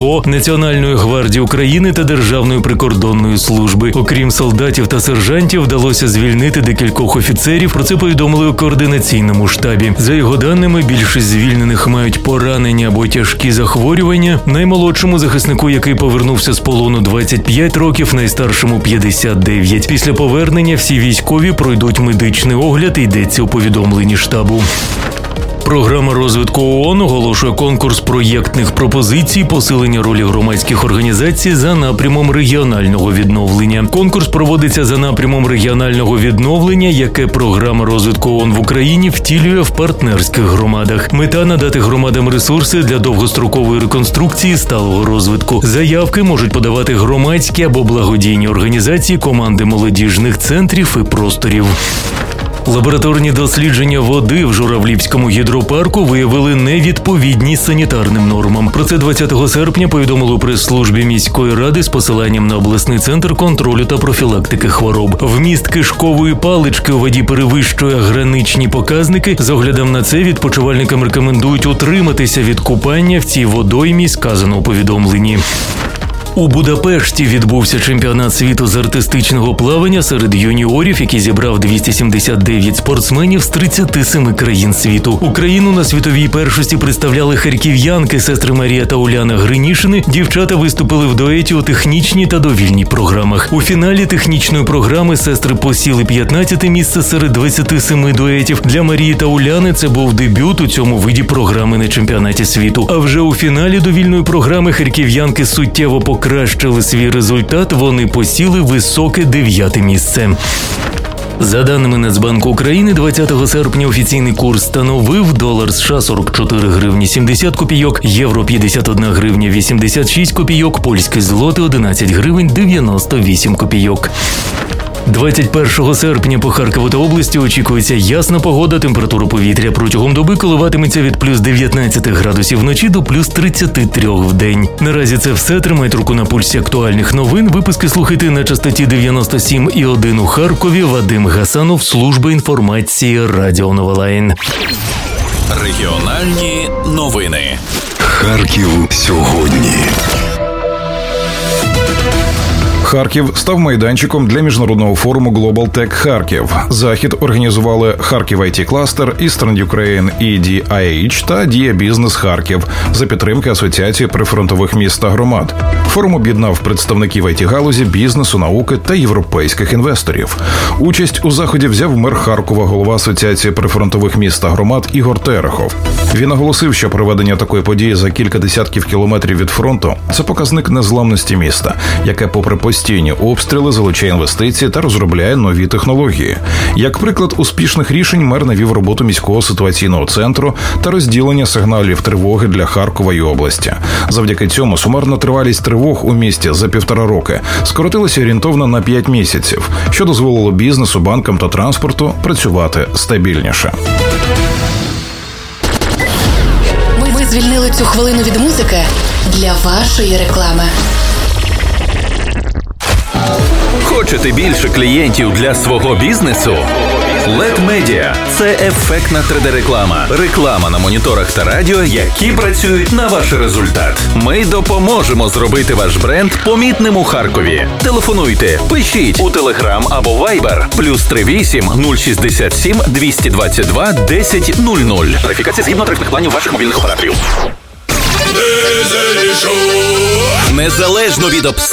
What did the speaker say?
ТРО, Національної гвардії України та Державної прикордонної служби. Окрім солдатів та сержантів, вдалося звільнити декількох офіцерів. Про це повідомили у координаційному штабі. За його даними, більшість звільнених мають поранення або тяжкі захворювання. Наймолодшому захиснику, який повернувся з полону, 25 років, найстаршому 59. Після повернення всі військові пройдуть медичний огляд, йдеться у повідомленні штабу. Програма розвитку ООН оголошує конкурс проєктних пропозицій посилення ролі громадських організацій за напрямом регіонального відновлення. Конкурс проводиться за напрямом регіонального відновлення, яке програма розвитку ООН в Україні втілює в партнерських громадах. Мета – надати громадам ресурси для довгострокової реконструкції сталого розвитку. Заявки можуть подавати громадські або благодійні організації, команди молодіжних центрів і просторів. Лабораторні дослідження води в Журавлівському гідропарку виявили невідповідність санітарним нормам. Про це 20 серпня повідомили у прес-службі міської ради з посиланням на обласний центр контролю та профілактики хвороб. Вміст кишкової палички у воді перевищує граничні показники. З оглядом на це відпочивальникам рекомендують утриматися від купання в цій водоймі, сказано у повідомленні. У Будапешті відбувся чемпіонат світу з артистичного плавання серед юніорів, який зібрав 279 спортсменів з 37 країн світу. Україну на світовій першості представляли харків'янки, сестри Марія та Уляна Гринішини. Дівчата виступили в дуеті у технічній та довільній програмах. У фіналі технічної програми сестри посіли 15-те місце серед 27 дуетів. Для Марії та Уляни це був дебют у цьому виді програми на чемпіонаті світу. А вже у фіналі довільної програми харків'янки суттєво покращили свій результат, вони посіли високе 9-те місце. За даними Нацбанку України, 20 серпня офіційний курс становив долар США 44 гривні 70 копійок, євро 51 гривня 86 копійок, польський злотий 11 гривень 98 копійок. 21 серпня по Харкову та області очікується ясна погода, температура повітря протягом доби коливатиметься від плюс 19 градусів вночі до плюс 33 в день. Наразі це все. Тримайте руку на пульсі актуальних новин. Випуски слухайте на частоті 97,1 у Харкові. Вадим Гасанов, служба інформації Радіо Нова Лайн. Регіональні новини. Харків сьогодні. Харків став майданчиком для міжнародного форуму Global Tech Харків. Захід організували Харків IT Cluster, Eastern Ukraine EDIH та Дія Бізнес Харків за підтримки Асоціації прифронтових міст та громад. Форум об'єднав представників IT-галузі, бізнесу, науки та європейських інвесторів. Участь у заході взяв мер Харкова, голова Асоціації прифронтових міст та громад Ігор Терехов. Він наголосив, що проведення такої події за кілька десятків кілометрів від фронту – це показник незламності міста, яке, попри постійні обстріли, залучає інвестиції та розробляє нові технології. Як приклад успішних рішень мер навів роботу міського ситуаційного центру та розділення сигналів тривоги для Харкова і області. Завдяки цьому сумарна тривалість тривог у місті за 1,5 роки скоротилася орієнтовно на 5 місяців, що дозволило бізнесу, банкам та транспорту працювати стабільніше. Ми звільнили цю хвилину від музики для вашої реклами. Хочете більше клієнтів для свого бізнесу? LED Media – це ефектна 3D-реклама. Реклама на моніторах та радіо, які працюють на ваш результат. Ми допоможемо зробити ваш бренд помітним у Харкові. Телефонуйте, пишіть у Telegram або Viber +38 067 222 1000. Тарифікація згідно тарифних планів ваших мобільних операторів. Незалежно від обставин.